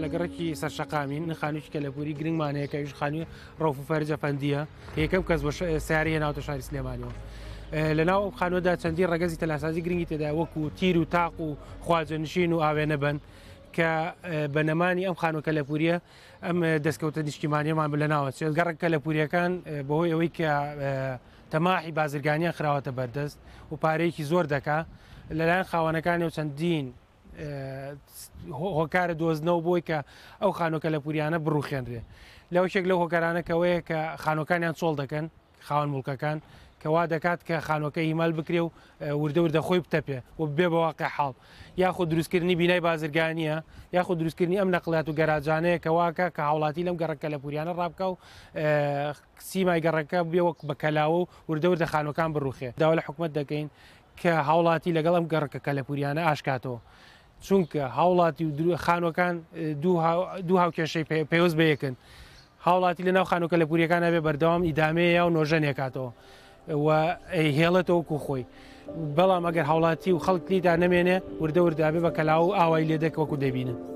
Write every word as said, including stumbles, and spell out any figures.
لە گەڕێکی سەرشەقامین خانووی کەلەپوری گرنگمانەیە کە ویش خانووی ڕەوف و فەرجە فەندیە یەکەم کەس بۆ سیاری هێناوتە شاری سلێمانیەوە. لەناو ئەو خانووەدا چەندی ڕەگەزی تەلاسازی گرنگی تێدا وەکو تیر و تاق و خواجەنشین و ئاوێنە بن کە بەنەمانی ئەم خانووە کەلەپوریە ئەم دەستکەوتە نیشتیمانیەمان لەناوە چێت گەڕک کەلەپوریەکان بەهۆی ئەوەی کە تەماحی بازرگانیان خراوەتە بەردەست و پارەیەکی زۆر دەکا لەلایەن خاوەنەکانی و چەندین هۆکارە دۆزنەوە بۆی کە ئەو خانووە کەلەپوریانە بڕوخێنرێ. لەو شێک لەو هۆکارانەکەوەیە کە خانووەکانیان چۆڵ دەکەن خاوەن مڵکەکان کەوا دەکات کە خانووەکە هیمال بکرێ و وردە وردە خۆی بتەپێ و بێ بە واقع حاڵ یاخود دروستکردنی بینای بازرگانیە یاخود دروستکردنی ئەم نەقلات و گەراجانەیە کە واکە کە هاوڵاتی لەم گەڕک کەلەپوریانە ڕابکە و سیمای گەڕەکە بێ وەک بە کەلاوە و وردە وردە خانووەکان بڕوخێ. داوا لە حکوومەت دەکەین کە هاوڵاتی لەگەڵ ئەم گەڕکە کەلەپوریانە ئاشکاتەوە چونکە هاوڵاتی و خانووەکان دوو هاوکێشەی پێوەست بەیەکن. هاوڵاتی لە ناو خانووە کەلەپوریەکانە بێ بەردەوام ئیدامەیە و نۆژەنێکاتەوە و هێڵێتەوە و خۆی بەڵام ئەگەر هاوڵاتی و خەڵکیدا نەمێنێ وردە وردابێ بە کەلاو ئاوای لێ دەکە وەکو دەبینن.